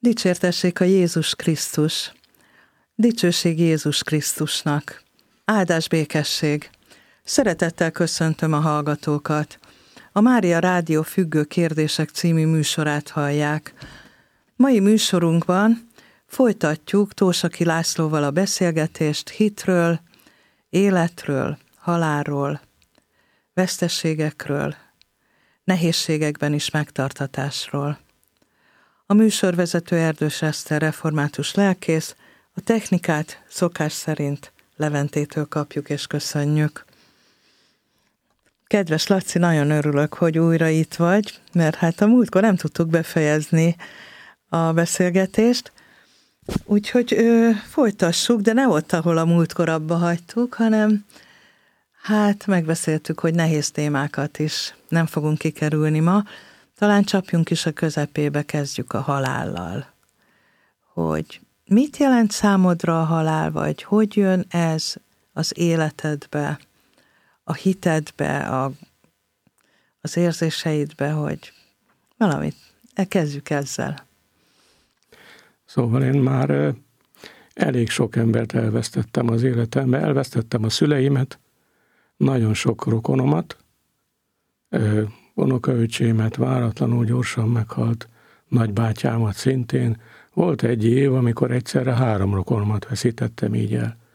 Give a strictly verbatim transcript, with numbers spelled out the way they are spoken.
Dicsértessék a Jézus Krisztus! Dicsőség Jézus Krisztusnak! Áldás, békesség! Szeretettel köszöntöm a hallgatókat! A Mária Rádió Függő Kérdések című műsorát hallják. Mai műsorunkban folytatjuk Tósaki Lászlóval a beszélgetést hitről, életről, halálról, veszteségekről, nehézségekben is megtartatásról. A műsorvezető Erdős Eszter református lelkész, a technikát szokás szerint Leventétől kapjuk és köszönjük. Kedves Laci, nagyon örülök, hogy újra itt vagy, mert hát a múltkor nem tudtuk befejezni a beszélgetést, úgyhogy ö, folytassuk, de ne ott, ahol a múltkor abba hagytuk, hanem hát megbeszéltük, hogy nehéz témákat is nem fogunk kikerülni ma. Talán csapjunk is a közepébe, kezdjük a halállal. Hogy mit jelent számodra a halál, vagy hogy jön ez az életedbe, a hitedbe, a, az érzéseidbe, hogy valamit, kezdjük ezzel. Szóval én már elég sok embert elvesztettem az életembe, elvesztettem a szüleimet, nagyon sok rokonomat, unokaöcsémet váratlanul gyorsan meghalt, nagybátyámat szintén. Volt egy év, amikor egyszerre három rokonomat veszítettem így el.